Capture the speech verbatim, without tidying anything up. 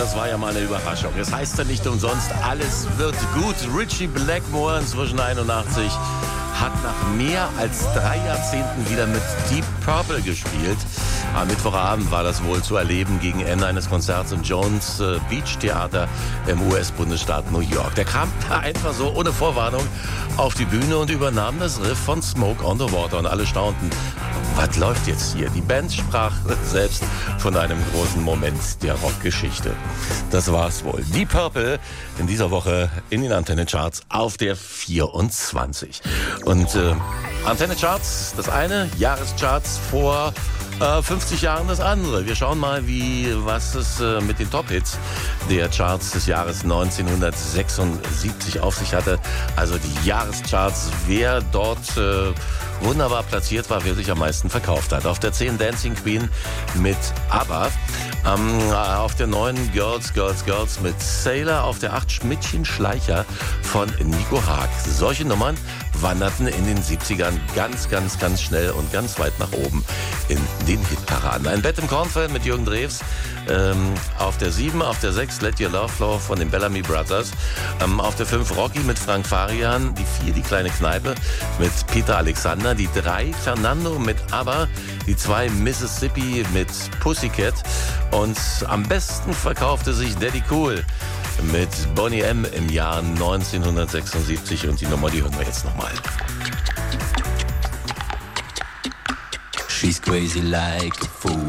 das war ja mal eine Überraschung. Es heißt ja nicht umsonst, alles wird gut. Ritchie Blackmore, inzwischen einundachtzig, hat nach mehr als drei Jahrzehnten wieder mit Deep Purple gespielt. Am Mittwochabend war das wohl zu erleben gegen Ende eines Konzerts im Jones Beach Theater im U S-Bundesstaat New York. Der kam da einfach so ohne Vorwarnung auf die Bühne und übernahm das Riff von Smoke on the Water und alle staunten. Was läuft jetzt hier? Die Band sprach selbst von einem großen Moment der Rockgeschichte. Das war's wohl. Deep Purple in dieser Woche in den Antenne Charts auf der vierundzwanzig. Und äh, Antenne Charts, das eine, Jahrescharts vor äh, fünfzig Jahren das andere. Wir schauen mal, wie was es äh, mit den Top-Hits der Charts des Jahres neunzehnhundertsechsundsiebzig auf sich hatte. Also die Jahrescharts, wer dort äh, wunderbar platziert war, wer sich am meisten verkauft hat. Auf der zehn Dancing Queen mit ABBA. Ähm, auf der neun Girls, Girls, Girls mit Sailor. Auf der acht Schmidtchen Schleicher von Nico Haag. Solche Nummern wanderten in den siebzigern ganz, ganz, ganz schnell und ganz weit nach oben in den Hitparaden. Ein Bett im Kornfeld mit Jürgen Drews. Ähm, auf der sieben, auf der sechs Let Your Love Flow von den Bellamy Brothers. Ähm, auf der fünf Rocky mit Frank Farian. Die vier Die kleine Kneipe mit Peter Alexander. Die drei Fernando mit ABBA. Die zwei Mississippi mit Pussycat. Und am besten verkaufte sich Daddy Cool mit Boney M. im Jahr neunzehnhundertsechsundsiebzig. Und die Nummer, die hören wir jetzt nochmal. She's crazy like a fool.